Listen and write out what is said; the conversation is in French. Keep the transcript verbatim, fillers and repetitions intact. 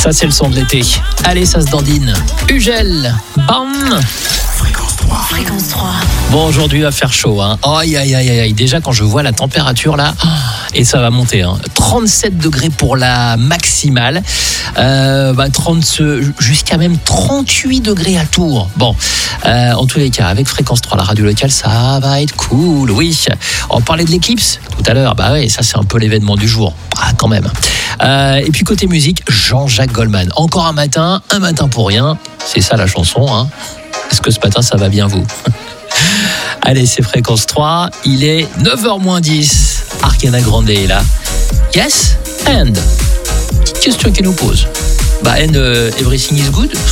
Ça, c'est le son de l'été. Allez, ça se dandine. Ugel, bam. Fréquence trois. Fréquence trois. Bon, aujourd'hui, il va faire chaud. Hein. Aïe, aïe, aïe, aïe. Déjà, quand je vois la température là, et ça va monter. Hein. trente-sept degrés pour la maximale. Euh, bah, trente, jusqu'à même trente-huit degrés à Tours. Bon, euh, en tous les cas, avec Fréquence trois, la radio locale, ça va être cool. Oui. On parlait de l'éclipse tout à l'heure. Bah ouais, ça, c'est un peu l'événement du jour. Ah, quand même. Euh, et puis, côté musique, Jean-Jacques Goldman. Encore un matin, un matin pour rien. C'est ça la chanson, hein. Est-ce que ce matin, ça va bien, vous? Allez, c'est Fréquence trois. Il est neuf heures moins dix. Ariana Grande est là. Yes and. Petite question qu'il nous pose. Bah, and uh, everything is good.